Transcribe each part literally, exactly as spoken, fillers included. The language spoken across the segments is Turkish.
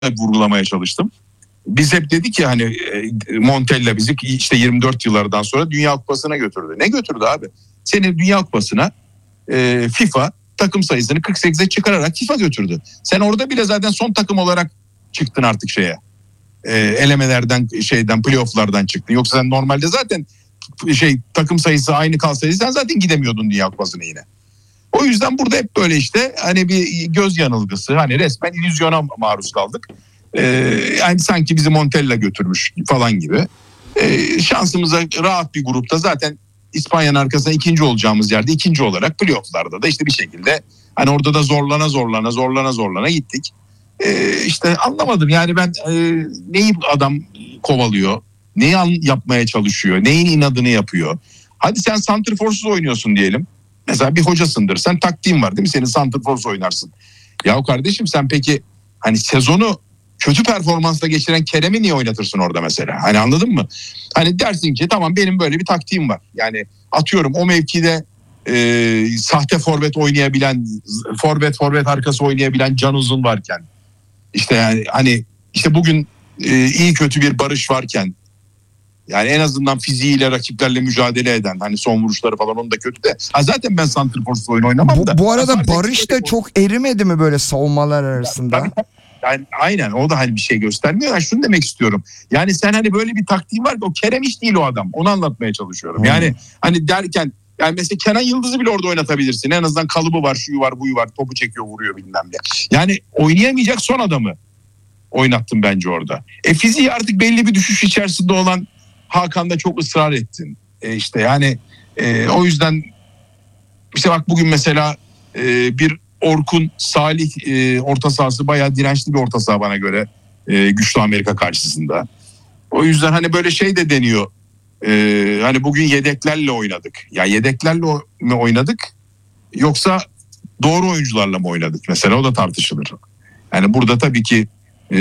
vurgulamaya çalıştım. Biz hep dedik ki hani Montella bizi işte yirmi dört yıllardan sonra Dünya Kupası'na götürdü. Ne götürdü abi? Seni Dünya Kupası'na e, FIFA takım sayısını kırk sekize çıkararak FIFA götürdü. Sen orada bile zaten son takım olarak çıktın artık şeye. E, elemelerden şeyden playoff'lardan çıktın. Yoksa sen normalde zaten şey takım sayısı aynı kalsaydı sen zaten gidemiyordun Dünya Kupası'na yine. O yüzden burada hep böyle işte hani bir göz yanılgısı, hani resmen illüzyona maruz kaldık. Ee, yani sanki bizi Montella götürmüş falan gibi. Ee, şansımıza rahat bir grupta zaten İspanya'nın arkasında ikinci olacağımız yerde ikinci olarak playoff'larda da işte bir şekilde hani orada da zorlana zorlana zorlana zorlana gittik. Ee, işte anlamadım yani ben e, neyi adam kovalıyor, neyi yapmaya çalışıyor, neyin inadını yapıyor. Hadi sen santrforsuz oynuyorsun diyelim. Mesela bir hocasındır. Sen taktiğin var değil mi? Senin santrfor oynarsın. Ya kardeşim sen peki hani sezonu kötü performansla geçiren Kerem'i niye oynatırsın orada mesela? Hani anladın mı? Hani dersin ki tamam benim böyle bir taktiğim var. Yani atıyorum o mevkide e, sahte forvet oynayabilen, forvet forvet arkası oynayabilen Can Uzun varken, işte yani hani işte bugün e, iyi kötü bir Barış varken, yani en azından fiziğiyle rakiplerle mücadele eden, hani son vuruşları falan onun da kötü de. Ha zaten ben santrforsuz oyun oynamam bu, da. Bu arada ha, Barış da çok erimedi mi böyle savunmalar arasında? Yani, yani aynen, o da hani bir şey göstermiyor. Yani şunu demek istiyorum. Yani sen hani böyle bir taktiğin var ki o Kerem hiç değil o adam. Onu anlatmaya çalışıyorum. Hmm. Yani hani derken yani mesela Kenan Yıldız'ı bile orada oynatabilirsin. En azından kalıbı var, şuyu var, buyu var. Topu çekiyor, vuruyor bilmem ne. Yani oynayamayacak son adamı oynattım bence orada. E fiziği artık belli bir düşüş içerisinde olan Hakan'da çok ısrar ettin. E işte yani e, o yüzden işte bak bugün mesela e, bir Orkun Salih e, orta sahası bayağı dirençli bir orta saha bana göre e, güçlü Amerika karşısında. O yüzden hani böyle şey de deniyor. E, hani bugün yedeklerle oynadık. Ya yedeklerle mi oynadık yoksa doğru oyuncularla mı oynadık mesela, o da tartışılır. Yani burada tabii ki e,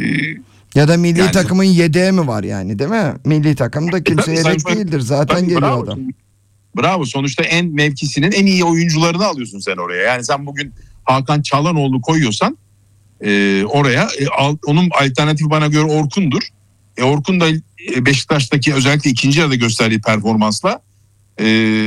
ya da milli yani, takımın yedeği mi var yani değil mi? Milli takımda kimse e, yedek tabii, değildir zaten tabii, geliyor bravo. adam. Bravo, sonuçta en mevkisinin en iyi oyuncularını alıyorsun sen oraya. Yani sen bugün Hakan Çalhanoğlu koyuyorsan e, oraya e, al, onun alternatifi bana göre Orkun'dur. E, Orkun da e, Beşiktaş'taki özellikle ikinci yarıda gösterdiği performansla e,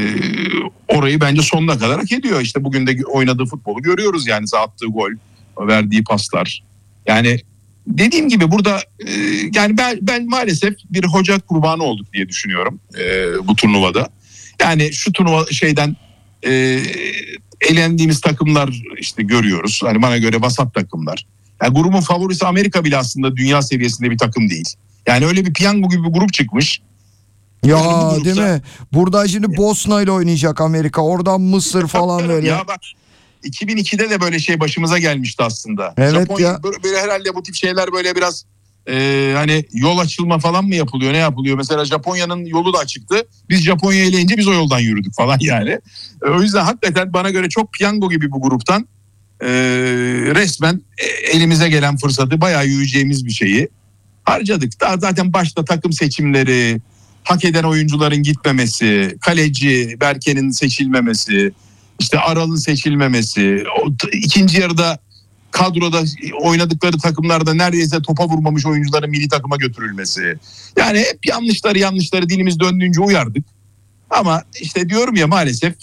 orayı bence sonuna kadar hak ediyor. İşte bugün de oynadığı futbolu görüyoruz yani, attığı gol, verdiği paslar. Yani dediğim gibi burada e, yani ben, ben maalesef bir hoca kurbanı olduk diye düşünüyorum e, bu turnuvada. Yani şu turnuva şeyden e, elendiğimiz takımlar işte görüyoruz. Hani bana göre vasat takımlar. Yani grubun favorisi Amerika bile aslında dünya seviyesinde bir takım değil. Yani öyle bir piyango gibi bir grup çıkmış. Ya grupsa, değil mi? Burada şimdi Bosna ile oynayacak Amerika. Oradan Mısır falan böyle. Ya bak iki bin ikide de böyle şey başımıza gelmişti aslında. Evet Japonya, ya. Böyle, böyle herhalde bu tip şeyler böyle biraz e, hani yol açılma falan mı yapılıyor, ne yapılıyor? Mesela Japonya'nın yolu da açıktı. Biz Japonya'ya eleyince biz o yoldan yürüdük falan yani. E, o yüzden hakikaten bana göre çok piyango gibi bu gruptan e, resmen elimize gelen fırsatı, bayağı yürüyeceğimiz bir şeyi harcadık. Daha zaten başta takım seçimleri, hak eden oyuncuların gitmemesi, kaleci Berke'nin seçilmemesi, işte Aral'ın seçilmemesi, o, ikinci yarıda kadroda oynadıkları takımlarda neredeyse topa vurmamış oyuncuların milli takıma götürülmesi. Yani hep yanlışları yanlışları dilimiz döndüğünce uyardık. Ama işte diyorum ya, maalesef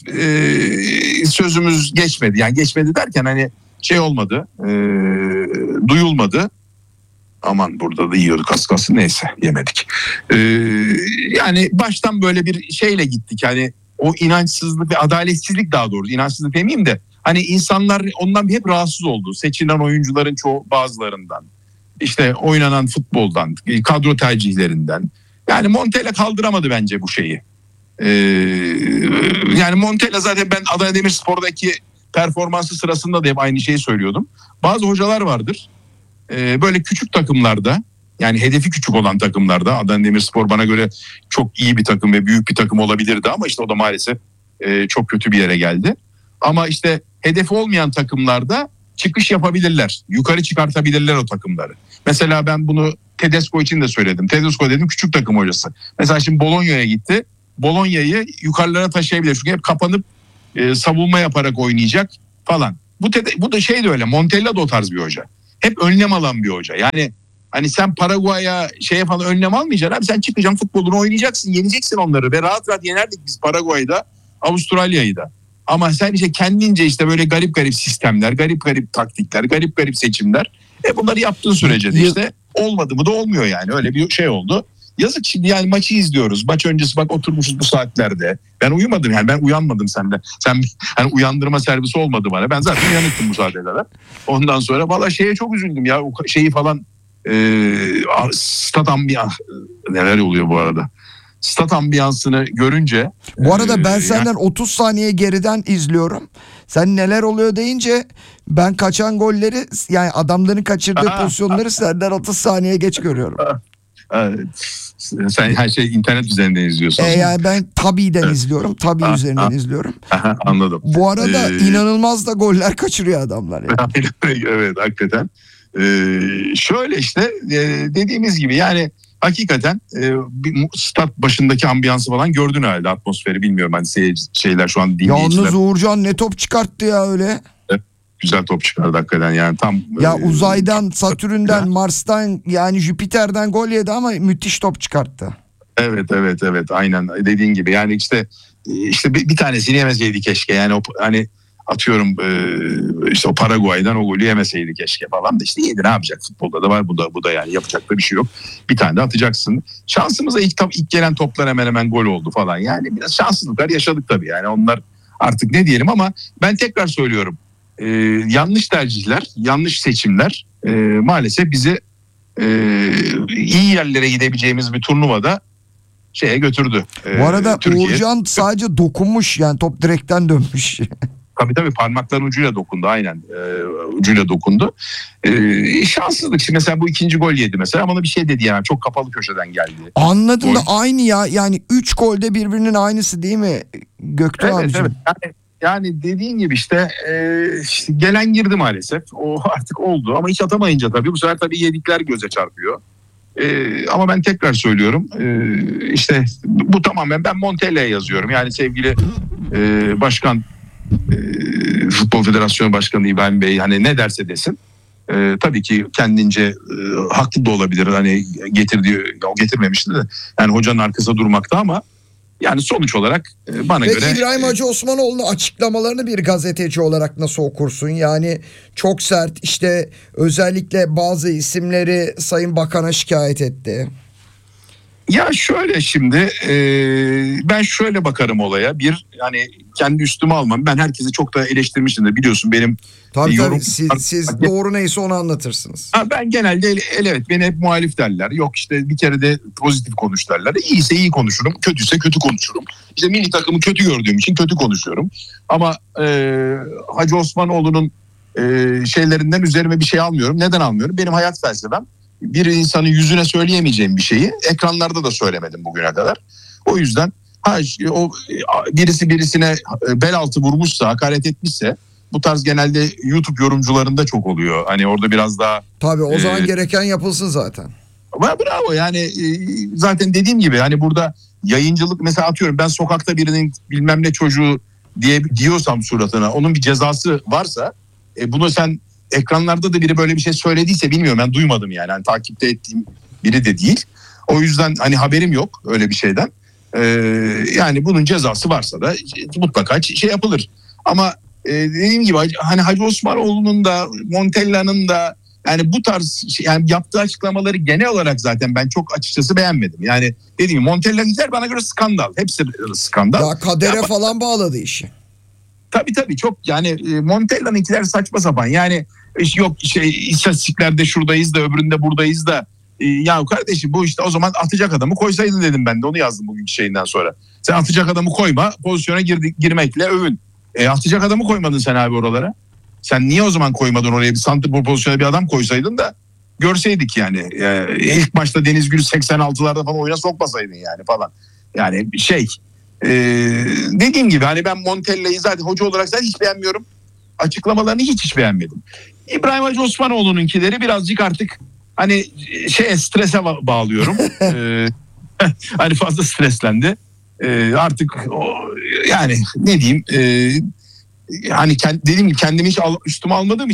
e, sözümüz geçmedi. Yani geçmedi derken hani şey olmadı, e, duyulmadı. Aman burada da yiyorduk az kalsın, neyse yemedik. Ee, yani baştan böyle bir şeyle gittik. Yani o inançsızlık ve adaletsizlik, daha doğrusu inançsızlık demeyeyim de hani insanlar ondan hep rahatsız oldu. Seçilen oyuncuların çoğu, bazılarından, işte oynanan futboldan, kadro tercihlerinden. Yani Montella kaldıramadı bence bu şeyi. Ee, yani Montella zaten ben Adana Demirspor'daki performansı sırasında da hep aynı şeyi söylüyordum. Bazı hocalar vardır. Böyle küçük takımlarda, yani hedefi küçük olan takımlarda, Adana Demirspor bana göre çok iyi bir takım ve büyük bir takım olabilirdi ama işte o da maalesef çok kötü bir yere geldi. Ama işte hedefi olmayan takımlarda çıkış yapabilirler, yukarı çıkartabilirler o takımları. Mesela ben bunu Tedesco için de söyledim. Tedesco dedim küçük takım hocası. Mesela şimdi Bologna'ya gitti. Bologna'yı yukarılara taşıyabilir çünkü hep kapanıp e, savunma yaparak oynayacak falan. Bu, te- bu da şey de öyle. Montella da o tarz bir hoca. hep önlem alan bir hoca. Yani hani sen Paraguay'a şeye falan önlem almayacaksın abi. Sen çıkacaksın, futbolunu oynayacaksın, yeneceksin onları ve rahat rahat yenerdik biz Paraguay'da, Avustralya'yı da. Ama sen işte kendince işte böyle garip garip sistemler, garip garip taktikler, garip garip seçimler. E bunları yaptığın sürece de işte olmadı mı da olmuyor yani. Öyle bir şey oldu. Yazık şimdi yani, maçı izliyoruz. Maç öncesi bak oturmuşuz bu saatlerde. Ben uyumadım yani, ben uyanmadım sende. Sen hani uyandırma servisi olmadı bana. Ben zaten uyanıktım bu saatlerde. Ondan sonra valla şeye çok üzüldüm ya. O şeyi falan e, stat ambiyans, neler oluyor bu arada. Stat ambiyansını görünce. Bu arada ben e, senden yani, otuz saniye geriden izliyorum. Sen neler oluyor deyince ben kaçan golleri, yani adamların kaçırdığı Aha. pozisyonları senden otuz saniye geç görüyorum. evet, sen her şey internet üzerinden izliyorsun. E yani ben Tabi'den Evet. izliyorum. Tabi Ah, üzerinden ah. izliyorum. Aha, anladım. Bu arada Ee, inanılmaz da goller kaçırıyor adamlar. Yani. evet hakikaten. Ee, şöyle işte e, dediğimiz gibi yani hakikaten e, bir stat başındaki ambiyansı falan gördün herhalde, atmosferi bilmiyorum hani seyirci, şeyler şu an dinleyiciler. Yalnız Uğurcan ne top çıkarttı ya öyle. Güzel top çıkardı hakikaten yani tam. Ya e, uzaydan, Satürn'den, Mars'tan, yani Jüpiter'den gol yedi ama müthiş top çıkarttı. Evet evet evet aynen dediğin gibi yani işte işte bir, bir tanesini yemeseydi keşke yani, o hani atıyorum e, işte o Paraguay'dan o golü yemeseydi keşke falan da işte yedi, ne yapacak, futbolda da var bu da bu da yani, yapacak da bir şey yok, bir tane de atacaksın. Şansımıza ilk, ilk gelen toplar hemen hemen gol oldu falan yani, biraz şanssızlıklar yaşadık tabii yani, onlar artık ne diyelim, ama ben tekrar söylüyorum e, yanlış tercihler, yanlış seçimler e, maalesef bizi e, iyi yerlere gidebileceğimiz bir turnuvada şeye götürdü. Ee, Bu arada Türkiye, Uğurcan sadece dokunmuş, yani top direkten dönmüş. tabii tabii parmakların ucuyla dokundu, aynen ee, ucuyla dokundu. Ee, şanssızlık. Şimdi mesela bu ikinci gol yedi mesela, ama ona bir şey de diyemem, çok kapalı köşeden geldi. Anladım Gol. da aynı ya, yani üç golde birbirinin aynısı değil mi Göktuğ Evet abicim? evet yani, yani dediğin gibi işte, e, işte gelen girdi maalesef, o artık oldu, ama hiç atamayınca tabii bu sefer tabii yedikler göze çarpıyor. Ee, ama ben tekrar söylüyorum ee, işte bu tamamen, ben Montella'ya yazıyorum yani, sevgili e, başkan, e, Futbol Federasyonu Başkanı İbrahim Bey hani ne derse desin, e, tabii ki kendince e, haklı da olabilir, hani getirdiği, o getirmemişti de yani hocanın arkasında durmakta, ama yani sonuç olarak e, bana Peki göre İbrahim Hacı Osmanoğlu'nun açıklamalarını bir gazeteci olarak nasıl okursun? Yani çok sert, işte özellikle bazı isimleri Sayın Bakan'a şikayet etti. ya şöyle şimdi e, ben şöyle bakarım olaya, bir yani kendi üstüme almam, ben herkesi çok da eleştirmiştim de biliyorsun benim. Tabii Yorum- tabii siz, siz doğru neyse onu anlatırsınız. Ha, ben genelde el- el- evet beni hep muhalif derler. Yok işte bir kere de pozitif konuş derler. İyiyse iyi konuşurum, kötüyse kötü konuşurum. İşte milli takımı kötü gördüğüm için kötü konuşuyorum. Ama e, Hacı Osmanoğlu'nun e, şeylerinden üzerime bir şey almıyorum. Neden almıyorum? Benim hayat felsefem, bir insanın yüzüne söyleyemeyeceğim bir şeyi ekranlarda da söylemedim bugüne kadar. O yüzden ha, o birisi birisine bel altı vurmuşsa, hakaret etmişse, bu tarz genelde YouTube yorumcularında çok oluyor. Hani orada biraz daha. Tabii o zaman Ee, gereken yapılsın zaten. Ama bravo yani, e, zaten dediğim gibi hani burada yayıncılık, mesela atıyorum ben sokakta birinin bilmem ne çocuğu diye diyorsam suratına, onun bir cezası varsa, e, bunu sen ekranlarda da biri böyle bir şey söylediyse, bilmiyorum, ben duymadım yani. Hani takipte ettiğim biri de değil. O yüzden hani haberim yok öyle bir şeyden. Ee, yani bunun cezası varsa da mutlaka şey yapılır. Ama e, dediğim gibi hani Hacı Osmanoğlu'nun da Montella'nın da yani bu tarz şey, yani yaptığı açıklamaları genel olarak zaten ben çok açıkçası beğenmedim. Yani dediğim gibi Montella'nınkiler bana göre skandal. Hepsi skandal. Ya kadere Ya, falan bağladı işi. tabii tabii çok yani e, Montella'nınkiler saçma sapan. Yani işte yok şey istatistiklerde şuradayız da öbüründe buradayız da, e, ya kardeşim bu işte o zaman atacak adamı koysaydın dedim, ben de onu yazdım bugünkü şeyinden sonra. Sen atacak adamı koyma, pozisyona girdi, girmekle övün. E, atacak adamı koymadın sen abi oralara. Sen niye o zaman koymadın oraya, bir santrfor pozisyona bir adam koysaydın da görseydik yani. E, ilk maçta Deniz Gül seksen altılarda falan oyuna sokmasaydın yani falan. Yani şey e, dediğim gibi hani ben Montella'yı zaten hoca olarak zaten hiç beğenmiyorum. Açıklamalarını hiç hiç beğenmedim. İbrahim Hacı Osmanoğlu'nunkileri birazcık artık hani şey strese ba- bağlıyorum. e, hani fazla streslendi. E, artık o, yani ne diyeyim, e, hani kend, dediğim gibi kendimi hiç al, üstüme almadığım için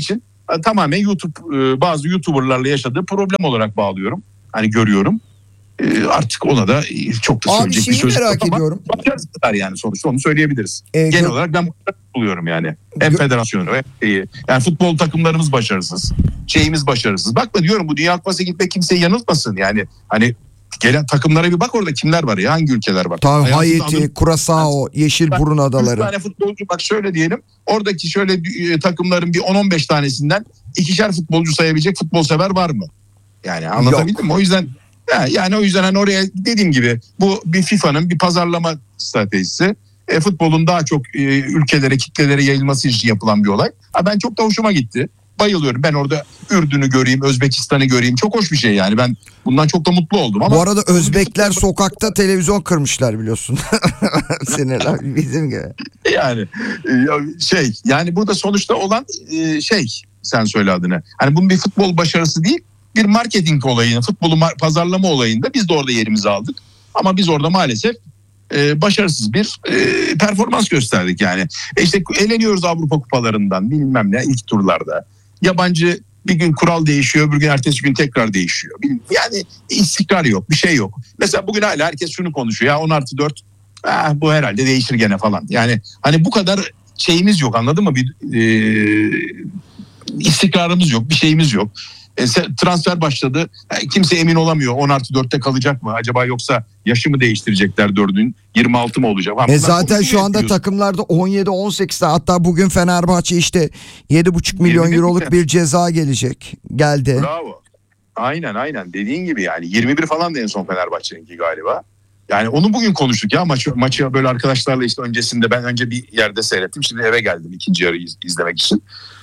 e, tamamen YouTube e, bazı YouTuber'larla yaşadığı problem olarak bağlıyorum. Hani görüyorum. E, artık ona da e, çok da Abi söyleyecek bir şeyi söz yok merak ama ediyorum. başarısızlar yani sonuçta onu söyleyebiliriz. Ee, Genel gö- olarak ben başarısız buluyorum yani. Hem Gö- federasyonu hem şeyi. Yani futbol takımlarımız başarısız. Şeyimiz başarısız. Bakma diyorum bu Dünya Kupası'na gitmek kimseyi yanıltmasın yani. Hani gelen takımlara bir bak orada kimler var ya, hangi ülkeler var? Tabii Hayatında Haiti, adım- Curaçao, Yeşilburun Üç Adaları. tane futbolcu bak şöyle diyelim. Oradaki şöyle e, takımların bir on on beş tanesinden ikişer futbolcu sayabilecek futbol sever var mı? Yani anlatabildim mi? O yüzden ya, yani o yüzden hani oraya dediğim gibi bu bir FIFA'nın bir pazarlama stratejisi. E, futbolun daha çok e, ülkelere, kitlelere yayılması için yapılan bir olay. Ha, ben çok da hoşuma gitti. Bayılıyorum. Ben orada Ürdün'ü göreyim, Özbekistan'ı göreyim. Çok hoş bir şey yani. Ben bundan çok da mutlu oldum ama Bu arada Özbekler sokakta televizyon kırmışlar biliyorsun. Sinirler bizim gibi. yani e, şey yani burada sonuçta olan e, şey sen söyle adını. Hani bunun bir futbol başarısı değil, bir marketing olayını, futbolu mar- pazarlama olayında biz de orada yerimizi aldık. Ama biz orada maalesef e, başarısız bir e, performans gösterdik yani. E işte eleniyoruz Avrupa kupalarından bilmem ne ilk turlarda. Yabancı bir gün kural değişiyor, öbür gün ertesi gün tekrar değişiyor. Yani istikrar yok, bir şey yok. Mesela bugün hala herkes şunu konuşuyor ya on artı dört ah, bu herhalde değişir gene falan. Yani hani bu kadar şeyimiz yok, anladın mı? Bir e, istikrarımız yok, bir şeyimiz yok. E, transfer başladı. E, kimse emin olamıyor. on artı dörtte kalacak mı? Acaba yoksa yaşı mı değiştirecekler dördün? yirmi altı mı olacak? Ha, E bunlar zaten şu anda yapıyoruz. takımlarda on yedi on sekizde, hatta bugün Fenerbahçe işte yedi buçuk milyon yirmi bir euroluk mi? bir ceza gelecek. Geldi. Bravo. Aynen aynen dediğin gibi yani yirmi bir falan da en son Fenerbahçe'ninki galiba. Yani onu bugün konuştuk ya maçı, maçı böyle arkadaşlarla işte öncesinde ben önce bir yerde seyrettim. Şimdi eve geldim ikinci yarıyı iz- izlemek için.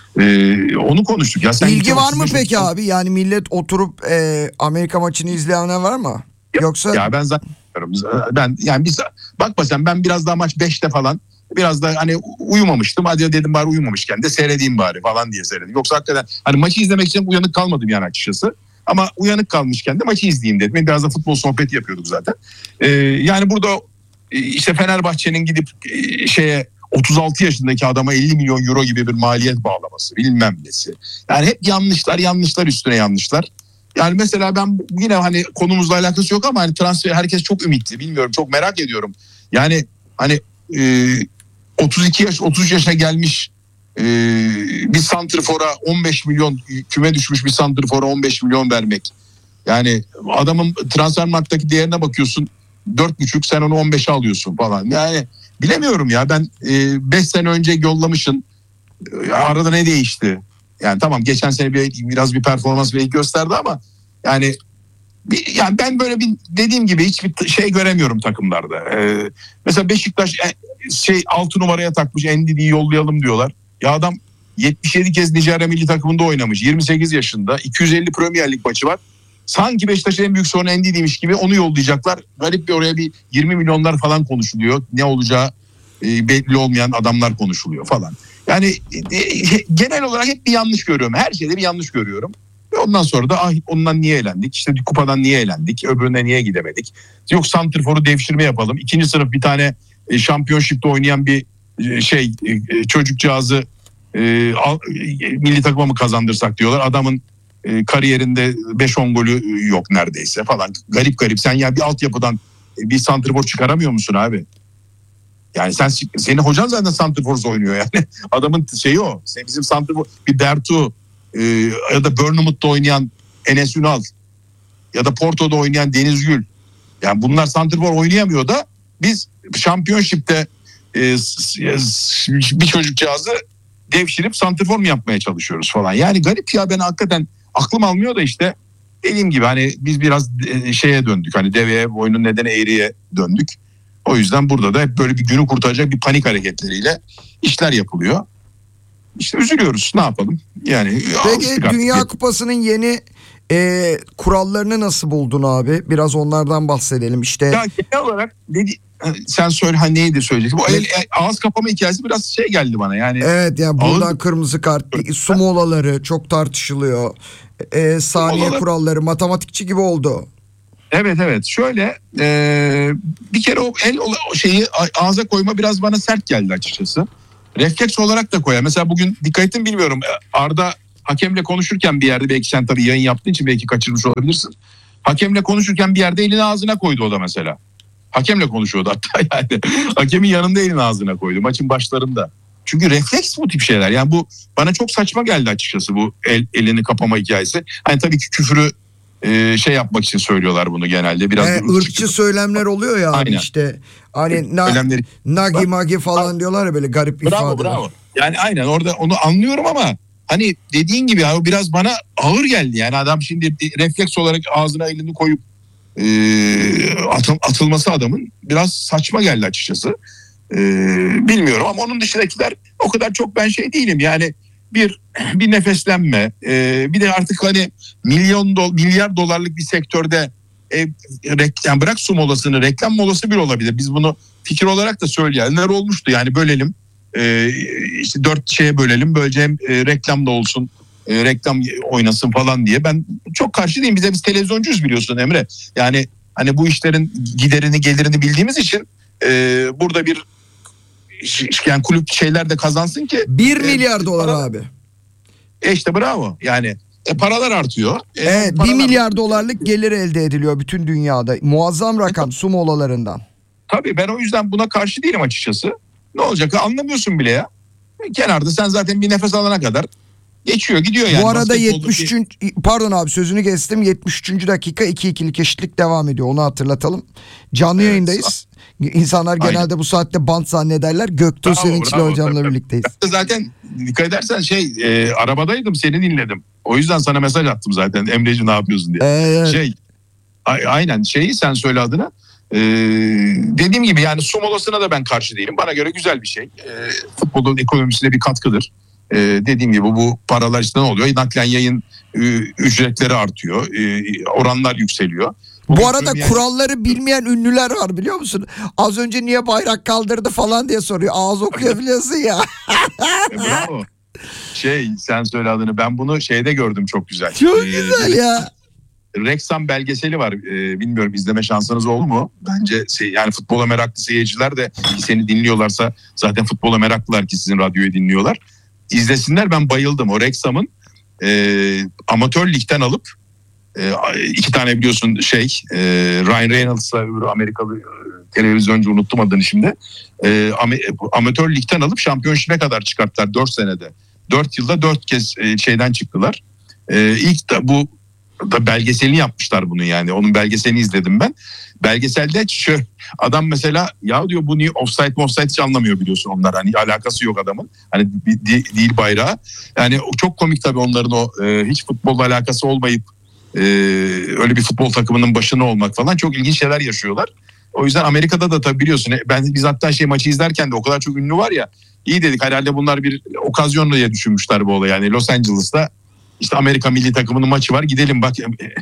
Ee, onu konuştuk. Ya sen İlgi var mı otuz beş peki abi? Yani millet oturup e, Amerika maçını izleyenler var mı? Ya- Yoksa Ya ben zannediyorum. Ben yani biz bakma sen ben biraz daha maç beşte falan biraz da hani uyumamıştım. Hadi dedim bari uyumamışken de seyredeyim bari falan diye seyredim. Yoksa hakikaten hani maçı izlemek için uyanık kalmadım yani açıkçası. Ama uyanık kalmışken de maçı izleyeyim dedim. Biraz da futbol sohbeti yapıyorduk zaten. Ee, yani burada e, işte Fenerbahçe'nin gidip e, şeye otuz altı yaşındaki adama elli milyon euro gibi bir maliyet bağlaması bilmem nesi. Yani hep yanlışlar yanlışlar üstüne yanlışlar. Yani mesela ben yine hani konumuzla alakası yok ama hani transfer herkes çok ümitli. Bilmiyorum çok merak ediyorum. Yani hani e, otuz iki yaş otuz yaşa gelmiş e, bir santrfora on beş milyon küme düşmüş bir santrfora on beş milyon vermek. Yani adamın Transfermarkt'taki değerine bakıyorsun dört buçuk sen onu on beşe alıyorsun falan. Yani bilemiyorum ya ben beş sene önce yollamışın e, arada ne değişti? Yani tamam geçen sene bir, biraz bir performans belki gösterdi ama yani bir, yani ben böyle bir dediğim gibi hiçbir şey göremiyorum takımlarda. Ee, mesela Beşiktaş e, şey altı numaraya takmış Endidi'yi yollayalım diyorlar. Ya adam yetmiş yedi kez Nijerya milli takımında oynamış. yirmi sekiz yaşında. iki yüz elli Premier Lig maçı var. Sanki Beşiktaş'ın en büyük sorunu Endidi'ymiş gibi onu yollayacaklar. Garip bir oraya bir yirmi milyonlar falan konuşuluyor. Ne olacağı e, belli olmayan adamlar konuşuluyor falan. Yani e, e, genel olarak hep bir yanlış görüyorum. Her şeyde bir yanlış görüyorum. Ve ondan sonra da ah ondan niye elendik? İşte kupadan niye elendik? Öbürüne niye gidemedik? Yok santrforu devşirme yapalım. İkinci sınıf bir tane e, şampiyonşipte oynayan bir e, şey e, çocukcağızı e, al, e, milli takıma mı kazandırsak diyorlar. Adamın e, kariyerinde beş on golü yok neredeyse falan. Garip garip. Sen ya bir altyapıdan e, bir santrfor çıkaramıyor musun abi? Yani sen senin hocan zaten santrfor oynuyor yani. Adamın şeyi o. Sen bizim santrfor bir Bertu e, ya da Bournemouth'ta oynayan Enes Ünal ya da Porto'da oynayan Deniz Gül. Yani bunlar santrfor oynayamıyor da biz şampiyonşipte e, bir çocukcağızı devşirip santrfor mu yapmaya çalışıyoruz falan. Yani garip ya ben hakikaten aklım almıyor da işte dediğim gibi hani biz biraz şeye döndük. Hani deveye boynun nedeni eğriye döndük. O yüzden burada da hep böyle bir günü kurtaracak bir panik hareketleriyle işler yapılıyor. İşte üzülüyoruz. Ne yapalım? Yani peki Dünya Kupası'nın yeni e, kurallarını nasıl buldun abi? Biraz onlardan bahsedelim. İşte ya genel olarak dedi, sen söyle hani neydi söyleyeceksin? Bu el, ağız kapama hikayesi biraz şey geldi bana. Yani evet yani buradan ağız... kırmızı kart, su molaları çok tartışılıyor. E, saniye Molalar... kuralları matematikçi gibi oldu. Evet evet şöyle e, bir kere o el o şeyi ağza koyma biraz bana sert geldi açıkçası. Refleks olarak da koyar. Mesela bugün dikkat ettim bilmiyorum Arda hakemle konuşurken bir yerde, belki sen tabii yayın yaptığın için belki kaçırmış olabilirsin. Hakemle konuşurken bir yerde elini ağzına koydu o da mesela. Hakemle konuşuyordu hatta yani. Hakemin yanında elini ağzına koydu maçın başlarında. Çünkü refleks bu tip şeyler. Yani bu bana çok saçma geldi açıkçası, bu el, elini kapama hikayesi. Hani tabii ki küfürü e, şey yapmak için söylüyorlar bunu genelde. Biraz e, ırkçı söylemler oluyor ya abi işte. Hani na, Söylemleri... nagi magi falan diyorlar ya, böyle garip bravo, ifadeler. Bravo. Yani aynen orada onu anlıyorum ama hani dediğin gibi ya, o biraz bana ağır geldi. Yani adam şimdi refleks olarak ağzına elini koyup e, atıl, atılması adamın biraz saçma geldi açıkçası. E, bilmiyorum ama onun dışındakiler o kadar çok ben şey değilim. Yani bir bir nefeslenme, e, bir de artık hani milyon do, milyar dolarlık bir sektörde e, reklam, bırak su molasını, reklam molası bir olabilir. Biz bunu fikir olarak da söyleyenler olmuştu. Yani bölelim. Ee, işte dört şeye bölelim, böylece hem e, reklam da olsun, e, reklam oynasın falan diye. Ben çok karşı değilim. Bize biz televizyoncuyuz biliyorsun Emre. Yani hani bu işlerin giderini gelirini bildiğimiz için e, burada bir yani kulüp şeyler de kazansın ki. bir milyar e, dolar para, abi. E işte bravo yani. E, paralar artıyor. E, Evet, paralar... bir milyar dolarlık gelir elde ediliyor bütün dünyada. Muazzam rakam su molalarından. Tabii ben o yüzden buna karşı değilim açıkçası. Ne olacak anlamıyorsun bile ya. Kenarda sen zaten bir nefes alana kadar geçiyor gidiyor yani. Bu arada Basketboldaki... yetmiş üçüncü pardon abi sözünü kestim, yetmiş üçüncü dakika iki ikilik eşitlik devam ediyor, onu hatırlatalım. Canlı evet, yayındayız. İnsanlar genelde aynen bu saatte bant zannederler. Göktuğ Sevinçli hocamla tabii, birlikteyiz. Ben zaten dikkat edersen şey e, arabadaydım, seni dinledim. O yüzden sana mesaj attım zaten, Emreciğim ne yapıyorsun diye. Evet. Şey a- aynen şeyi sen söyle adına. Ee, dediğim gibi yani su molasına da ben karşı değilim. Bana göre güzel bir şey. Ee, futbolun ekonomisine bir katkıdır. Ee, dediğim gibi bu paralar işte ne oluyor? Naklen yayın e, ücretleri artıyor. E, oranlar yükseliyor. Bu, bu arada yani... kuralları bilmeyen ünlüler var biliyor musun? Az önce niye bayrak kaldırdı falan diye soruyor. Ağız okuyabiliyorsun ya. Bravo. Şey sen söyle adını. Ben bunu şeyde gördüm, çok güzel. Çok ee, güzel ya. Wrexham belgeseli var. Ee, bilmiyorum izleme şansınız oldu mu? Bence şey, yani futbola meraklı seyirciler de seni dinliyorlarsa zaten futbola meraklılar ki sizin radyoyu dinliyorlar. İzlesinler, ben bayıldım. O Wrexham'ın e, amatör ligden alıp e, iki tane biliyorsun şey e, Ryan Reynolds'la öbürü Amerikalı e, televizyoncu, unuttum adını şimdi. E, am- amatör ligden alıp şampiyonşipe kadar çıkarttılar dört senede. dört yılda dört kez e, şeyden çıktılar. E, ilk de bu da belgeselini yapmışlar bunun yani. Onun belgeselini izledim ben. Belgeselde şu adam mesela ya diyor bu niye offside offside hiç anlamıyor biliyorsun onlar. Hani alakası yok adamın. Hani değil bayrağı. Yani çok komik tabii onların o e, hiç futbolla alakası olmayıp e, öyle bir futbol takımının başına olmak falan, çok ilginç şeyler yaşıyorlar. O yüzden Amerika'da da tabii biliyorsun. Ben biz hatta şey maçı izlerken de o kadar çok ünlü var ya. İyi dedik herhalde bunlar bir okazyon diye düşünmüşler bu olayı. Yani Los Angeles'ta İşte Amerika milli takımının maçı var, gidelim bak.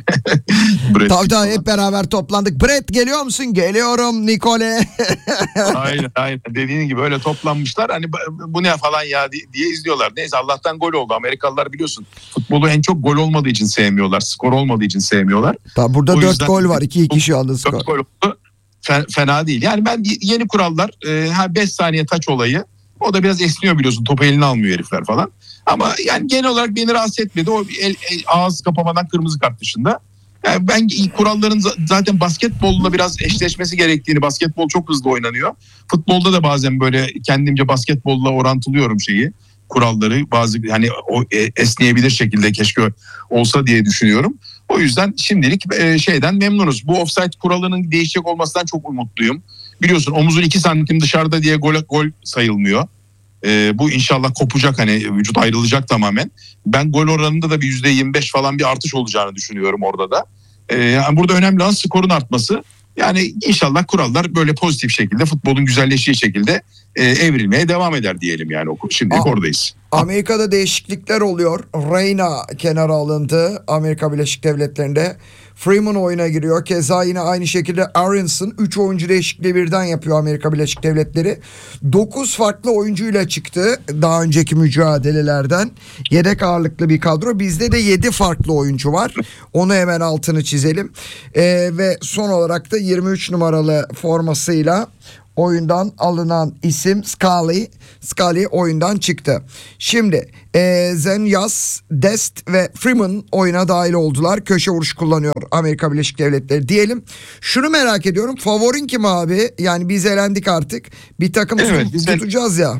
Tabii tabii hep beraber toplandık. Brett geliyor musun? Geliyorum Nikole. Aynen aynen dediğin gibi öyle toplanmışlar. Hani bu ne falan ya diye izliyorlar. Neyse Allah'tan gol oldu. Amerikalılar biliyorsun futbolu en çok gol olmadığı için sevmiyorlar. Skor olmadığı için sevmiyorlar. Tabii burada dört gol var. iki iki şu anda skor. dört gol oldu. Fena değil. Yani ben yeni kurallar beş saniye taç olayı, o da biraz esniyor biliyorsun. Topu eline almıyor herifler falan. Ama yani genel olarak beni rahatsız etmedi. O el, el, ağız kapamadan kırmızı kart dışında. Yani ben kuralların zaten basketbolla biraz eşleşmesi gerektiğini, basketbol çok hızlı oynanıyor. Futbolda da bazen böyle kendimce basketbolla orantılıyorum şeyi, kuralları. Bazı hani o esneyebilir şekilde keşke olsa diye düşünüyorum. O yüzden şimdilik şeyden memnunuz. Bu offside kuralının değişecek olmasından çok umutluyum. Biliyorsun omuzun iki santim dışarıda diye gol, gol sayılmıyor. Ee, bu inşallah kopacak, hani vücut ayrılacak tamamen. Ben gol oranında da bir yüzde yirmi beş falan bir artış olacağını düşünüyorum orada da. Ee, yani burada önemli olan skorun artması. Yani inşallah kurallar böyle pozitif şekilde, futbolun güzelleştiği şekilde e, evrilmeye devam eder diyelim yani. Şimdilik A- oradayız. Amerika'da değişiklikler oluyor. Reyna kenara alındı Amerika Birleşik Devletleri'nde. Freeman oyuna giriyor. Keza yine aynı şekilde Aronson üç oyuncu değişikliği birden yapıyor Amerika Birleşik Devletleri. dokuz farklı oyuncuyla çıktı daha önceki mücadelelerden. Yedek ağırlıklı bir kadro. Bizde de yedi farklı oyuncu var. Onu hemen altını çizelim. Ee, ve son olarak da yirmi üç numaralı formasıyla oyundan alınan isim Scully. Scully oyundan çıktı. Şimdi e, Zenyas, Dest ve Freeman oyuna dahil oldular. Köşe vuruş kullanıyor Amerika Birleşik Devletleri diyelim. Şunu merak ediyorum. Favorin kim abi? Yani biz elendik artık. Bir takım Evet, tut- biz- tutacağız ya.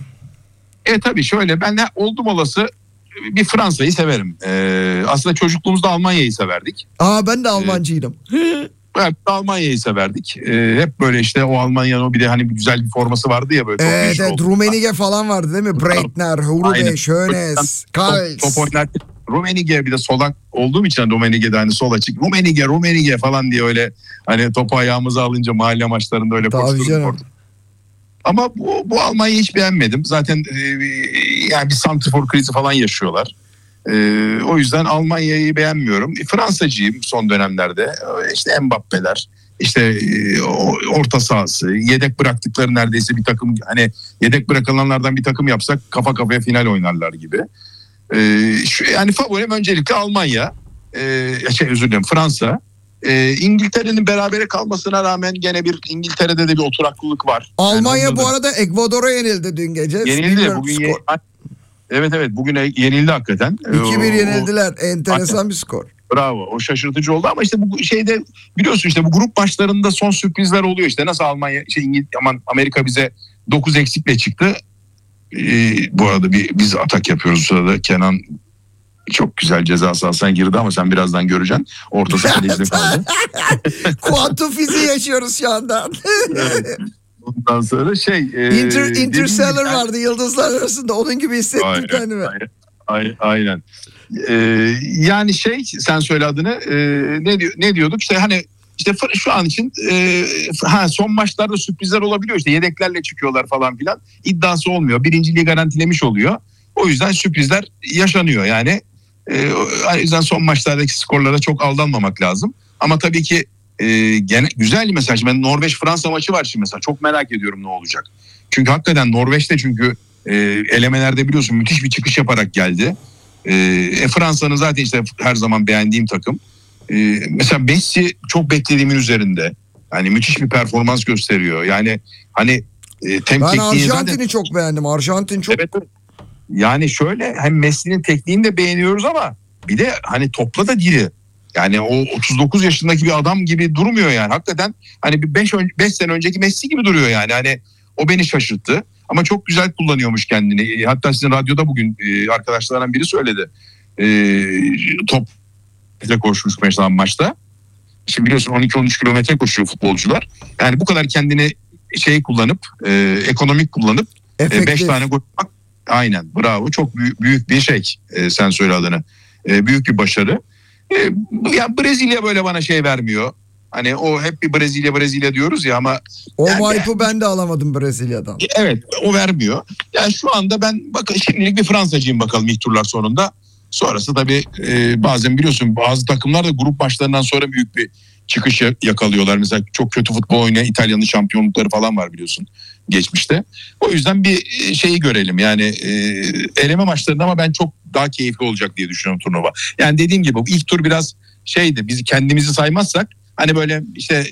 E tabii şöyle, ben de oldum olası bir Fransa'yı severim. Ee, aslında çocukluğumuzda Almanya'yı severdik. Aa ben de Almancıydım. Evet, Almanya'yı severdik. Ee, hep böyle işte o Almanya'nın o bir de hani bir güzel bir forması vardı ya böyle çok Evet, meşhur evet oldu. Rummenigge falan vardı değil mi? Breitner, Hurube, Aynen. Schönes, Top, Kals. top oynarken Rummenigge, bir de solak olduğum için Rummenigge'de hani sol açık. Rummenigge, Rummenigge falan diye öyle hani topu ayağımıza alınca mahalle maçlarında öyle Tabii koşturduk canım. orada. Ama bu, bu Almanya'yı hiç beğenmedim. Zaten e, yani bir santrfor krizi falan yaşıyorlar. E, o yüzden Almanya'yı beğenmiyorum. E, Fransacıyım son dönemlerde. E, işte Mbappe'ler, işte e, o- orta sahası, yedek bıraktıkları neredeyse bir takım, hani yedek bırakılanlardan bir takım yapsak kafa kafaya final oynarlar gibi. E, şu, yani favorim öncelikle Almanya. E, şey özür dilerim, Fransa. E, İngiltere'nin berabere kalmasına rağmen gene bir İngiltere'de de bir oturaklılık var. Yani Almanya onda bu da- arada Ekvador'a yenildi dün gece. Yenildi Bilmiyorum bugün. skor. Ye- evet evet bugün yenildi hakikaten. iki bir O- yenildiler. Enteresan bir skor. Bravo. O şaşırtıcı oldu ama işte bu şeyde biliyorsun, işte bu grup maçlarında son sürprizler oluyor işte. Nasıl Almanya şey İngiliz, aman Amerika bize dokuz eksikle çıktı. Ee, bu arada bir biz atak yapıyoruz o sırada. Kenan çok güzel ceza sahasına girdi ama sen birazdan göreceksin. Orta sahada izle kaldı. Kuantum fiziği yaşıyoruz şu anda. Evet. Ondan sonra şey e, Inter, dediğim Interstellar gibi- vardı yıldızlar arasında. Onun gibi hissettim Aynen, kendimi. aynen, aynen, aynen. Ee, yani şey, sen söyle adını, e, ne diyor ne diyorduk işte, hani işte fır- şu an için e, ha son maçlarda sürprizler olabiliyor, işte yedeklerle çıkıyorlar falan filan, iddiası olmuyor, birinciliği garantilemiş oluyor, o yüzden sürprizler yaşanıyor yani. E, o yüzden son maçlardaki skorlara çok aldanmamak lazım ama tabii ki e, gene güzel bir mesaj. Ben Norveç Fransa maçı var şimdi mesela, çok merak ediyorum ne olacak, çünkü hakikaten Norveç'te, çünkü e, elemelerde biliyorsun müthiş bir çıkış yaparak geldi. E, e, Fransa'nın zaten işte her zaman beğendiğim takım. E, mesela Messi çok beklediğimin üzerinde. Yani müthiş bir performans gösteriyor. Yani hani e, tem Ben tekniği zaten... Arjantin'i çok beğendim. Arjantin çok... Evet, evet. Yani şöyle, hem Messi'nin tekniğini de beğeniyoruz ama bir de hani topla da diri. Yani o otuz dokuz yaşındaki bir adam gibi durmuyor yani. Hakikaten hani bir beş sene önceki Messi gibi duruyor yani. Hani o beni şaşırttı. Ama çok güzel kullanıyormuş kendini. Hatta sizin radyoda bugün e, arkadaşlardan biri söyledi. E, topla koşmuş mesela maçta. Şimdi biliyorsun on iki on üç kilometre koşuyor futbolcular. Yani bu kadar kendini şey kullanıp, e, ekonomik kullanıp Efektif. beş tane gol atmak, aynen, bravo, çok büyük, büyük bir şey, e, sen söyle adını, e, büyük bir başarı. E, ya Brezilya böyle bana şey vermiyor. Hani o hep bir Brezilya Brezilya diyoruz ya ama O yani, vibe'ı ben de alamadım Brezilya'dan. evet, o vermiyor. Yani şu anda ben bakın şimdilik bir Fransacıyım, bakalım ilk turlar sonunda. Sonrası tabii e, bazen biliyorsun bazı takımlar da grup maçlarından sonra büyük bir çıkış yakalıyorlar. Mesela çok kötü futbol oynayan İtalya'nın şampiyonlukları falan var biliyorsun geçmişte. O yüzden bir şeyi görelim yani, e, eleme maçlarında, ama ben çok daha keyifli olacak diye düşünüyorum turnuva. Yani dediğim gibi bu ilk tur biraz şeydi, biz kendimizi saymazsak hani böyle işte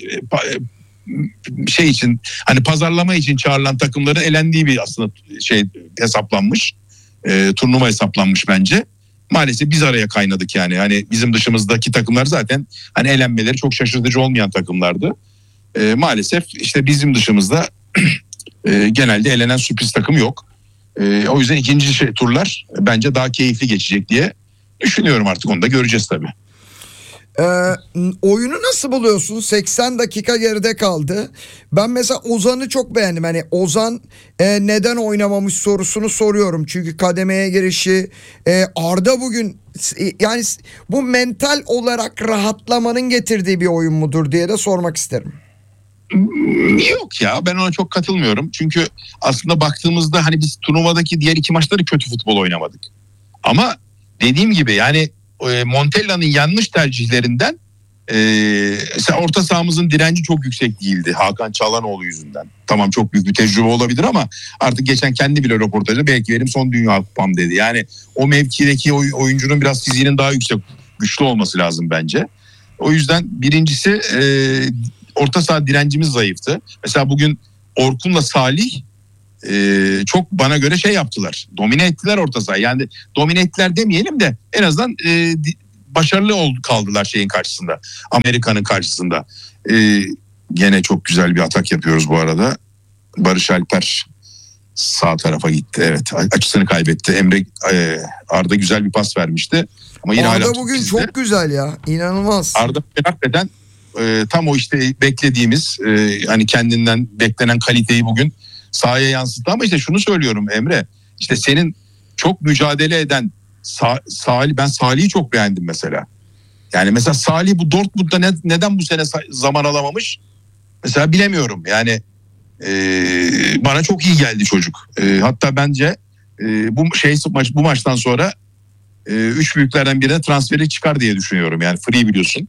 şey için, hani pazarlama için çağrılan takımların elendiği bir aslında şey hesaplanmış, e, turnuva hesaplanmış bence. Maalesef biz araya kaynadık yani. Hani bizim dışımızdaki takımlar zaten hani elenmeleri çok şaşırtıcı olmayan takımlardı. E, maalesef işte bizim dışımızda e, genelde elenen sürpriz takım yok. E, o yüzden ikinci şey, turlar bence daha keyifli geçecek diye düşünüyorum, artık onu da göreceğiz tabii. Ee, oyunu nasıl buluyorsun? seksen dakika geride kaldı. Ben mesela Ozan'ı çok beğendim. Hani Ozan e, neden oynamamış sorusunu soruyorum. Çünkü kademeye girişi, e, Arda bugün e, yani bu mental olarak rahatlamanın getirdiği bir oyun mudur diye de sormak isterim. Yok ya, ben ona çok katılmıyorum. Çünkü aslında baktığımızda hani biz turnuvadaki diğer iki maçları kötü futbol oynamadık. Ama dediğim gibi yani e, Montella'nın yanlış tercihlerinden e, mesela orta sahamızın direnci çok yüksek değildi Hakan Çalhanoğlu yüzünden. Tamam, çok büyük bir tecrübe olabilir ama artık geçen kendi bile röportajda belki benim son dünya kupam dedi. Yani o mevkideki oy, oyuncunun biraz fiziğinin daha yüksek, güçlü olması lazım bence. O yüzden birincisi e, orta saha direncimiz zayıftı. Mesela bugün Orkun'la Salih e, çok bana göre şey yaptılar. Domine ettiler orta sahayı. Yani domine ettiler demeyelim de en azından e, başarılı oldu, kaldılar şeyin karşısında. Amerika'nın karşısında. E, gene çok güzel bir atak yapıyoruz bu arada. Barış Alper sağ tarafa gitti. Evet, açısını kaybetti. Emre e, Arda güzel bir pas vermişti. Ama yine Arda hala bugün bizde. çok güzel ya. İnanılmaz. Arda hakikaten e, tam o işte beklediğimiz e, hani kendinden beklenen kaliteyi bugün sahaya yansıttı. Ama işte şunu söylüyorum Emre. İşte senin çok mücadele eden Sa- Salih, ben Salih'i çok beğendim mesela. Yani mesela Salih bu Dortmund'da ne, neden bu sene zaman alamamış? Mesela bilemiyorum. Yani e, bana çok iyi geldi çocuk. E, hatta bence e, bu şey maç bu maçtan sonra e, üç büyüklerden birine transferi çıkar diye düşünüyorum. Yani free biliyorsun.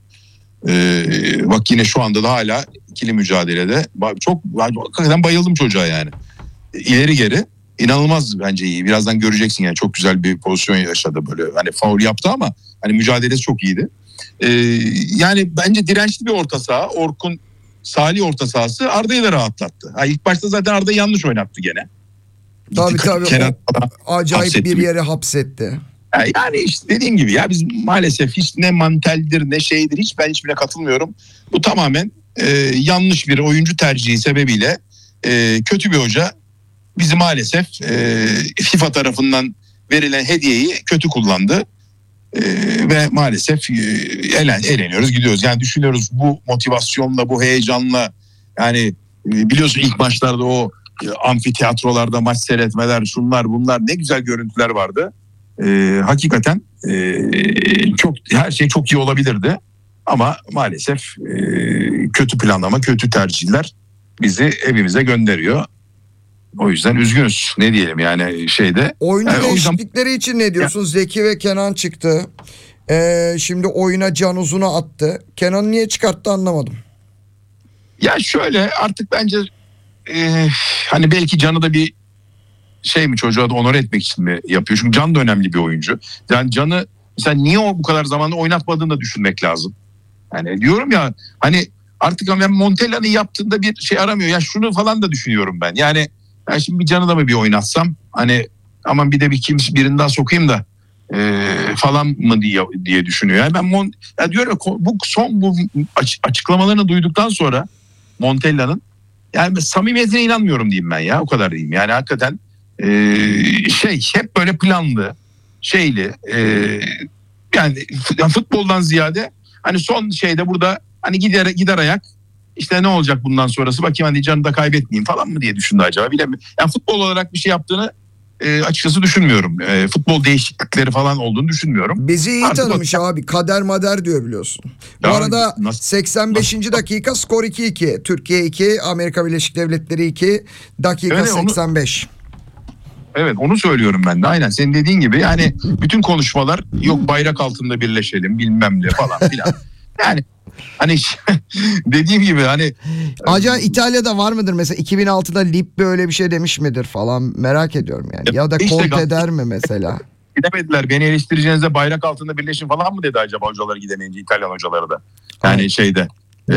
E, bak yine şu anda da hala ikili mücadelede. Çok hakikaten bayıldım çocuğa yani. E, ileri geri. İnanılmaz bence iyi. Birazdan göreceksin yani çok güzel bir pozisyon yaşadı böyle. Hani faul yaptı ama hani mücadelesi çok iyiydi. Ee, yani bence dirençli bir orta saha. Orkun Salih orta sahası Arda'yı da rahatlattı. Ha, ilk başta zaten Arda'yı yanlış oynattı gene. Tabii tabii. Kenan O acayip hapsetti. bir yere hapsetti. Yani işte dediğim gibi ya biz maalesef hiç ne mantaldir ne şeydir hiç ben hiçbirine katılmıyorum. Bu tamamen e, yanlış bir oyuncu tercihi sebebiyle e, kötü bir hoca bizi maalesef e, FIFA tarafından verilen hediyeyi kötü kullandı. E, ve maalesef e, elen, eleniyoruz gidiyoruz. Yani düşünüyoruz bu motivasyonla bu heyecanla yani e, biliyorsun ilk maçlarda o e, amfiteyatrolarda maç seyretmeler şunlar bunlar ne güzel görüntüler vardı. E, hakikaten e, çok her şey çok iyi olabilirdi ama maalesef e, kötü planlama kötü tercihler bizi evimize gönderiyor. O yüzden üzgünüz. Ne diyelim yani şeyde. Oyuncu yani değişiklikleri yüzden... için ne diyorsun? Ya. Zeki ve Kenan çıktı. Ee, şimdi oyuna Can Uzun'u attı. Kenan'ı niye çıkarttı anlamadım. Ya şöyle artık bence e, hani belki Can'ı da bir şey mi çocuğa da onore etmek için mi yapıyor? Çünkü Can da önemli bir oyuncu. Yani Can'ı mesela niye o bu kadar zamanda oynatmadığını da düşünmek lazım. Yani diyorum ya hani artık ben Montella'nın yaptığında bir şey aramıyor. Ya şunu falan da düşünüyorum ben. Yani ben şimdi bir Can'ı da mı bir oynatsam hani aman bir de bir kimse birini daha sokayım da e, falan mı diye diye düşünüyor. Yani ben Mon, ya diyorum ya, bu son bu açıklamalarını duyduktan sonra Montella'nın yani samimiyetine inanmıyorum diyeyim ben ya o kadar diyeyim. Yani hakikaten e, şey hep böyle planlı şeyli e, yani futboldan ziyade hani son şeyde burada hani gider gider ayak işte ne olacak bundan sonrası bakayım hani Can'ı da kaybetmeyeyim falan mı diye düşündü acaba bilemiyorum. Yani futbol olarak bir şey yaptığını e, açıkçası düşünmüyorum. E, futbol değişiklikleri falan olduğunu düşünmüyorum. Bizi iyi Artık tanımış o... abi. Kader mader diyor biliyorsun. Bu ya, arada nasıl, seksen beşinci nasıl? dakika skor iki iki. Türkiye iki, Amerika Birleşik Devletleri iki. Dakika evet, seksen beş. Onu... Evet onu söylüyorum ben de aynen senin dediğin gibi yani bütün konuşmalar yok bayrak altında birleşelim bilmem ne falan filan. Yani hani dediğim gibi hani acaba İtalya'da var mıdır mesela iki bin altıda Lip böyle bir şey demiş midir falan merak ediyorum yani ya da işte Conte der mi mesela? Gidemediler beni eleştireceğinizde bayrak altında birleşin falan mı dedi acaba hocaları gidemeyince İtalyan hocaları da yani Ay. şeyde e,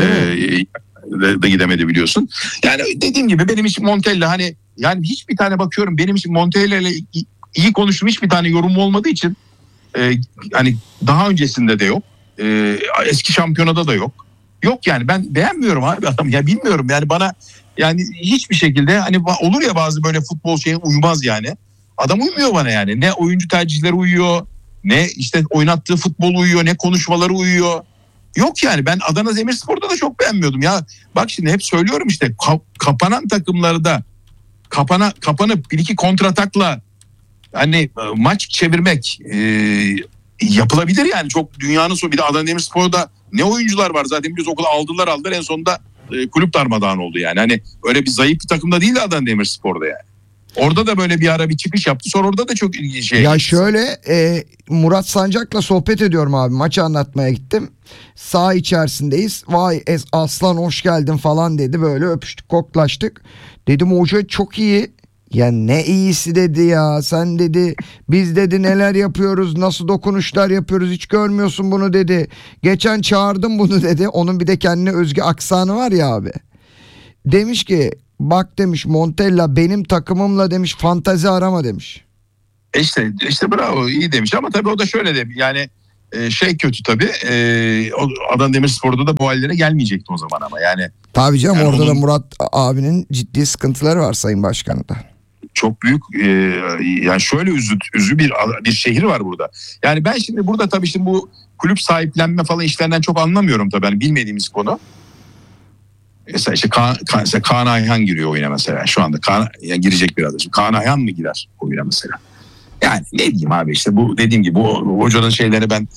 de, de gidemedi biliyorsun. Yani dediğim gibi benim için Montella hani yani hiçbir tane bakıyorum benim için Montella ile iyi konuştuğum hiçbir tane yorum olmadığı için e, hani daha öncesinde de yok. E, eski şampiyonada da yok. Yok yani ben beğenmiyorum abi adam ya bilmiyorum yani bana yani hiçbir şekilde hani olur ya bazı böyle futbol şeye uymaz yani. Adam uymuyor bana yani. Ne oyuncu tercihleri uyuyor, ne işte oynattığı futbol uyuyor, ne konuşmaları uyuyor. Yok yani ben Adana Demirspor'da da çok beğenmiyordum ya. Bak şimdi hep söylüyorum işte kapanan takımlarda kapana kapanıp bir iki kontratakla hani maç çevirmek e, yapılabilir yani çok dünyanın sonu bir de Adana Demirspor'da ne oyuncular var zaten biz okula aldılar aldılar en sonunda e, kulüp darmadağın oldu yani hani öyle bir zayıf bir takımda değil de Adana Demirspor'da yani. Orada da böyle bir ara bir çıkış yaptı. Sonra orada da çok ilginç şey. Ya şöyle e, Murat Sancak'la sohbet ediyorum abi. Maçı anlatmaya gittim. Saha içerisindeyiz. Vay es, aslan hoş geldin falan dedi. Böyle öpüştük koklaştık. Dedim hoca çok iyi. Ya ne iyisi dedi ya. Sen dedi biz dedi neler yapıyoruz. Nasıl dokunuşlar yapıyoruz. Hiç görmüyorsun bunu dedi. Geçen çağırdım bunu dedi. Onun bir de kendine özgü aksanı var ya abi. Demiş ki Bak demiş Montella, benim takımımla demiş fantazi arama demiş. E işte, işte bravo, iyi demiş ama tabii o da şöyle demiş yani e, şey kötü tabii e, o Adana Demirspor'da da bu hallere gelmeyecekti o zaman ama yani. Tabii canım, Yani orada onun- da Murat abinin ciddi sıkıntıları var Sayın Başkan'da. Çok büyük e, yani şöyle üzü, üzü bir bir şehir var burada. Yani ben şimdi burada tabii şimdi bu kulüp sahiplenme falan işlerinden çok anlamıyorum tabii. Yani bilmediğimiz konu. Mesela işte Kaan, Kaan, mesela Kaan Ayhan giriyor oyuna mesela. Şu anda Kaan, yani girecek biraz. Şimdi Kaan Ayhan mı girer oyuna mesela? Yani ne diyeyim abi, işte bu dediğim gibi bu hocanın şeyleri ben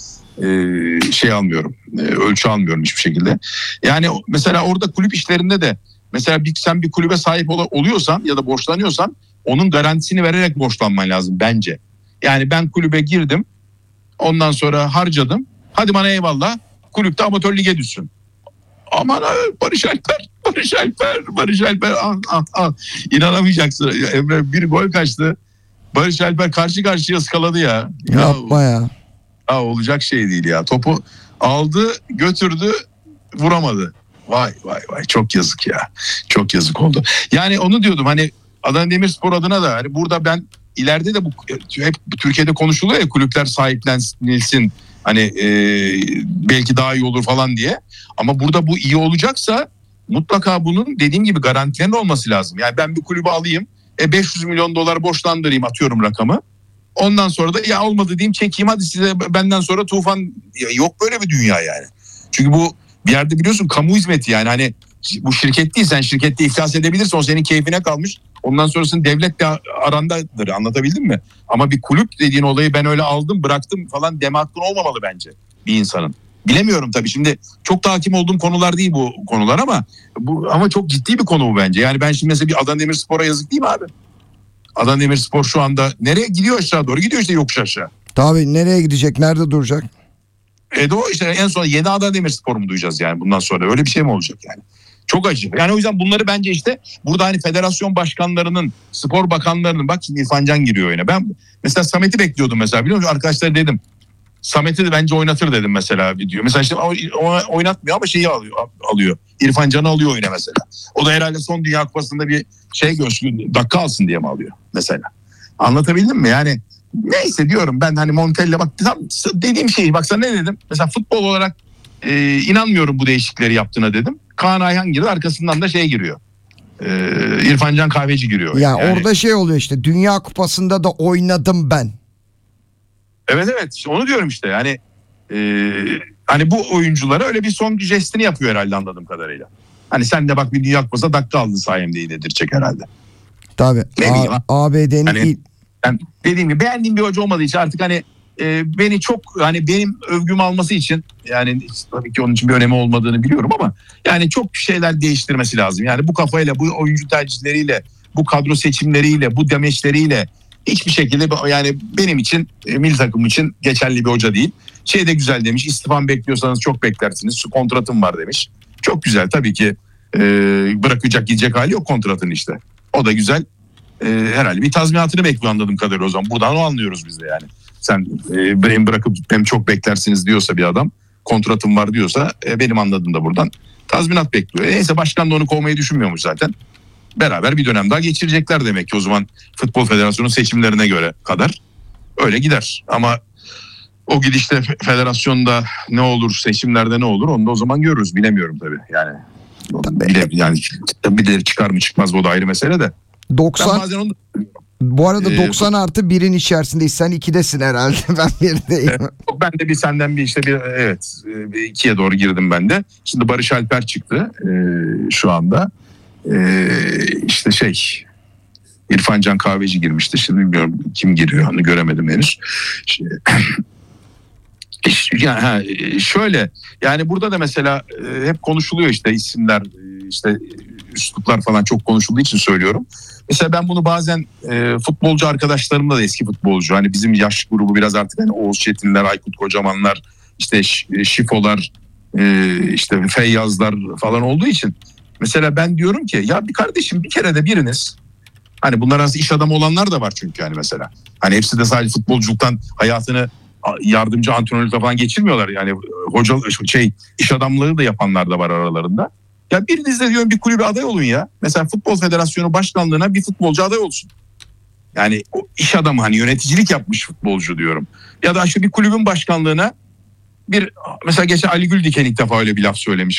e, şey almıyorum. E, ölçü almıyorum hiçbir şekilde. Yani mesela orada kulüp işlerinde de mesela bir, sen bir kulübe sahip ol, oluyorsan ya da borçlanıyorsan onun garantisini vererek borçlanman lazım bence. Yani ben kulübe girdim, ondan sonra harcadım. Hadi bana eyvallah, kulüpte amatör lige düşsün. Aman Barış Alper, Barış Alper, Barış Alper, ah ah ah. İnanamayacaksın Emre, bir gol kaçtı. Barış Alper karşı karşıya ıskaladı ya. Ya, Yapma ya. ya olacak şey değil ya. Topu aldı, götürdü, vuramadı. Vay vay vay, çok yazık ya. Çok yazık oldu. Yani onu diyordum, hani Adana Demirspor adına da hani burada ben ileride de bu hep Türkiye'de konuşuluyor ya, kulüpler sahiplenilsin. Hani e, belki daha iyi olur falan diye. Ama burada bu iyi olacaksa mutlaka bunun dediğim gibi garantilerin olması lazım. Yani ben bir kulübü alayım, e beş yüz milyon dolar borçlandırayım, atıyorum rakamı. Ondan sonra da ya olmadı diyeyim, çekeyim, hadi size benden sonra tufan. Ya yok böyle bir dünya yani. Çünkü bu bir yerde biliyorsun kamu hizmeti, yani hani bu şirket değil, sen şirkette iflas edebilirsin, o senin keyfine kalmış. Ondan sonrasını devletle arandadır, anlatabildim mi? Ama bir kulüp dediğin olayı ben öyle aldım bıraktım falan deme hakkın olmamalı bence bir insanın. Bilemiyorum tabii, şimdi çok da hakim olduğum konular değil bu konular ama bu ama çok ciddi bir konu bu bence. Yani ben şimdi mesela bir Adana Demirspor'a yazık değil mi abi? Adana Demirspor şu anda nereye gidiyor, aşağı doğru gidiyor işte, yokuş aşağı. Tabii, nereye gidecek, nerede duracak? E de o işte en son yeni Adana Demirspor mu duyacağız yani bundan sonra, öyle bir şey mi olacak yani? Çok acı. Yani o yüzden bunları bence işte burada hani federasyon başkanlarının, spor bakanlarının, bak şimdi İrfan Can giriyor oyuna. Ben mesela Samet'i bekliyordum mesela, biliyor musun? Arkadaşlar dedim, Samet'i de bence oynatır dedim mesela diyor. Mesela işte oynatmıyor ama şeyi alıyor, alıyor. İrfan Can'ı alıyor oyuna mesela. O da herhalde son Dünya Kupası'nda bir şey görsün, dakika alsın diye mi alıyor mesela? Anlatabildim mi? Yani neyse diyorum ben, hani Montella bak tam dediğim şeyi, bak sana ne dedim? Mesela futbol olarak e, inanmıyorum bu değişiklikleri yaptığına dedim. Kaan Ayhan girdi, arkasından da şey giriyor. E, İrfan Can Kahveci giriyor. Ya yani. Orada şey oluyor işte, Dünya Kupası'nda da oynadım ben. Evet evet, işte onu diyorum işte yani e, hani bu oyunculara öyle bir son jestini yapıyor herhalde anladığım kadarıyla. Hani sen de bak bir Dünya Kupası'na dakika aldın sayemde, iyi dedirtecek herhalde. Tabii. Ne bileyim, A B D'nin hani, il... yani dediğim gibi beğendiğim bir hoca olmadığı için artık hani e, beni çok, hani benim övgüm alması için, yani tabii ki onun için bir önemi olmadığını biliyorum ama yani çok şeyler değiştirmesi lazım. Yani bu kafayla, bu oyuncu tercihleriyle, bu kadro seçimleriyle, bu demeçleriyle hiçbir şekilde yani benim için, e, milli takım için geçerli bir hoca değil. Şey de güzel demiş, istifam bekliyorsanız çok beklersiniz, su kontratım var demiş. Çok güzel tabii ki, e, bırakacak gidecek hali yok kontratın işte. O da güzel. E, herhalde bir tazminatını bekliyor anladığım kadarıyla o zaman. Buradan o anlıyoruz biz de yani. Sen e, benim bırakıp hem çok beklersiniz diyorsa bir adam, kontratım var diyorsa e, benim anladığım da buradan tazminat bekliyor. E, neyse, başkan da onu kovmayı düşünmüyormuş zaten. Beraber bir dönem daha geçirecekler demek ki o zaman, Futbol Federasyonu seçimlerine göre kadar öyle gider. Ama o gidişte federasyonda ne olur, seçimlerde ne olur, onu da o zaman görürüz, bilemiyorum tabii. Yani bir de, yani bir de çıkar mı çıkmaz, bu da ayrı mesele de. doksan Ben bazen onu da... Bu arada Ee, doksan artı birin içerisindeyiz. Sen ikidesin herhalde. Ben birdeyim. Ben de bir senden bir işte bir evet bir ikiye doğru girdim ben de. Şimdi Barış Alper çıktı e, şu anda. E, işte şey İrfan Can Kahveci girmişti. Şimdi bilmiyorum kim giriyor, onu göremedim henüz. Şimdi, yani ha, şöyle yani burada da mesela e, hep konuşuluyor işte isimler, e, işte üsluplar falan çok konuşulduğu için söylüyorum. Mesela ben bunu bazen e, futbolcu arkadaşlarımla da, eski futbolcu, hani bizim yaş grubu biraz artık hani Oğuz Çetinler, Aykut Kocamanlar, işte Şifolar, e, işte Feyyazlar falan olduğu için mesela ben diyorum ki ya bir kardeşim, bir kere de biriniz, hani bunlar aslında iş adamı olanlar da var çünkü, hani mesela hani hepsi de sadece futbolculuktan hayatını yardımcı antrenörlükle falan geçirmiyorlar, yani hoca şey iş adamlığı da yapanlar da var aralarında. Ya biriniz de diyorum bir kulübe aday olun ya. Mesela Futbol Federasyonu Başkanlığı'na bir futbolcu aday olsun. Yani o iş adamı, hani yöneticilik yapmış futbolcu diyorum. Ya da işte bir kulübün başkanlığına bir, mesela geçen Ali Güldiken ilk defa öyle bir laf söylemiş.